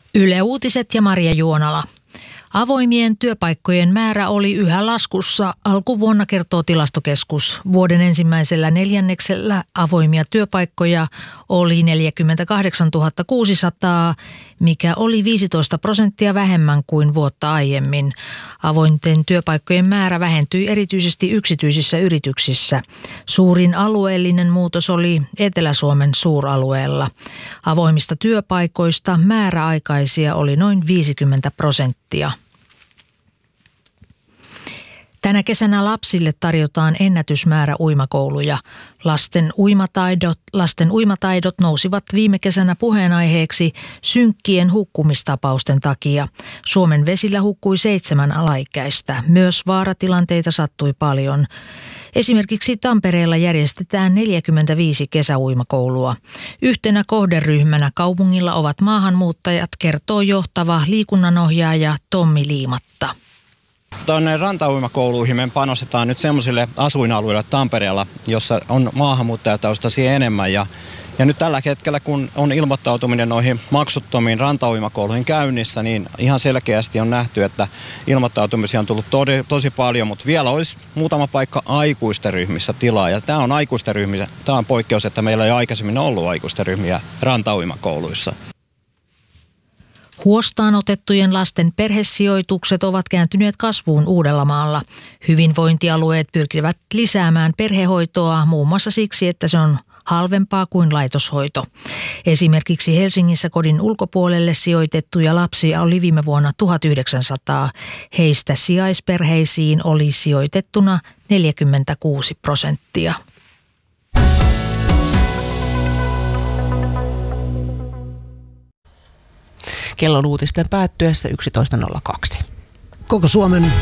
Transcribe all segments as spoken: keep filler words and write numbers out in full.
Yle Uutiset ja Marja Juonala. Avoimien työpaikkojen määrä oli yhä laskussa. Alkuvuonna kertoo Tilastokeskus. Vuoden ensimmäisellä neljänneksellä avoimia työpaikkoja oli neljäkymmentäkahdeksantuhatta kuusisataa, mikä oli viisitoista prosenttia vähemmän kuin vuotta aiemmin. Avointen työpaikkojen määrä vähentyi erityisesti yksityisissä yrityksissä. Suurin alueellinen muutos oli Etelä-Suomen suuralueella. Avoimista työpaikoista määräaikaisia oli noin viisikymmentä prosenttia. Tänä kesänä lapsille tarjotaan ennätysmäärä uimakouluja. Lasten uimataidot, lasten uimataidot nousivat viime kesänä puheenaiheeksi synkkien hukkumistapausten takia. Suomen vesillä hukkui seitsemän alaikäistä. Myös vaaratilanteita sattui paljon. Esimerkiksi Tampereella järjestetään neljäkymmentäviisi kesäuimakoulua. Yhtenä kohderyhmänä kaupungilla ovat maahanmuuttajat, kertoo johtava liikunnanohjaaja Tommi Liimatta. Tuonne rantauimakouluihin me panostetaan nyt semmoisille asuinalueille Tampereella, jossa on maahanmuuttajataustaisia enemmän. Ja, ja nyt tällä hetkellä, kun on ilmoittautuminen noihin maksuttomiin rantauimakouluihin käynnissä, niin ihan selkeästi on nähty, että ilmoittautumisia on tullut todi, tosi paljon, mutta vielä olisi muutama paikka aikuisten ryhmissä tilaa. Ja tämä on aikuisten ryhmissä, tämä on poikkeus, että meillä ei aikaisemmin ollut aikuisten ryhmiä rantauimakouluissa. Huostaan otettujen lasten perhesijoitukset ovat kääntyneet kasvuun Uudellamaalla. Hyvinvointialueet pyrkivät lisäämään perhehoitoa muun muassa siksi, että se on halvempaa kuin laitoshoito. Esimerkiksi Helsingissä kodin ulkopuolelle sijoitettuja lapsia oli viime vuonna tuhatyhdeksänsataa. Heistä sijaisperheisiin oli sijoitettuna neljäkymmentäkuusi prosenttia. Kellon uutisten päättyessä yksitoista nolla kaksi. Koko Suomen...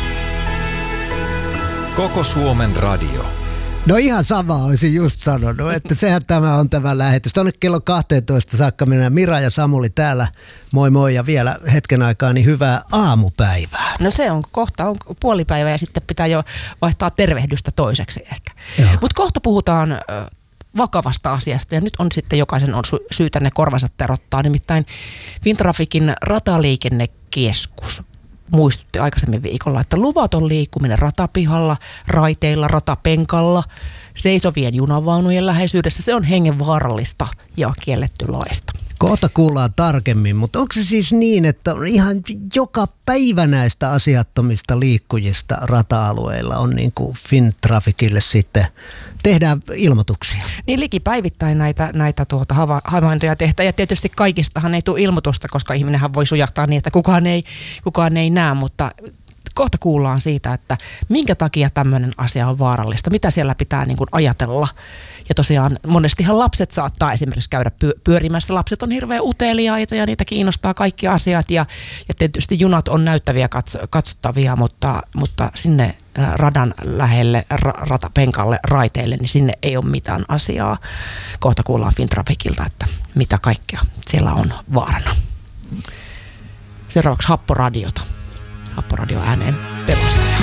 Koko Suomen radio. No ihan sama olisin just sanonut, että sehän tämä on tämä lähetys. Tuonne kello kaksitoista saakka mennään. Mira ja Samuli täällä. Moi moi ja vielä hetken aikaa niin hyvää aamupäivää. No se on kohta on puolipäivä ja sitten pitää jo vaihtaa tervehdystä toiseksi ehkä. Mutta kohta puhutaan... vakavasta asiasta ja nyt on sitten jokaisen on sy- syytä ne korvansa terottaa. Nimittäin Fintraficin rataliikennekeskus muistutti aikaisemmin viikolla, että luvaton liikkuminen ratapihalla, raiteilla, ratapenkalla, seisovien junavaunujen läheisyydessä, se on hengenvaarallista ja kielletty laista. Kohta kuullaan tarkemmin, mutta onko se siis niin, että ihan joka päivä näistä asiattomista liikkujista rata-alueilla on niin kuin Fintraficille sitten tehdään ilmoituksia? Niin likipäivittäin näitä, näitä tuota hava, havaintoja tehdään ja tietysti kaikistahan ei tule ilmoitusta, koska ihminenhän voi sujahtaa niin, että kukaan ei, kukaan ei näe, mutta kohta kuullaan siitä, että minkä takia tämmöinen asia on vaarallista, mitä siellä pitää niin kuin ajatella. Ja tosiaan monestihan lapset saattaa esimerkiksi käydä pyörimässä. Lapset on hirveän uteliaita ja niitä kiinnostaa kaikki asiat. Ja, ja tietysti junat on näyttäviä katso, katsottavia, mutta, mutta sinne radan lähelle, ra, ratapenkalle, raiteille, niin sinne ei ole mitään asiaa. Kohta kuullaan Fintraficilta, että mitä kaikkea siellä on vaarana. Seuraavaksi Happoradiota. Happoradio ääneen pelastaja.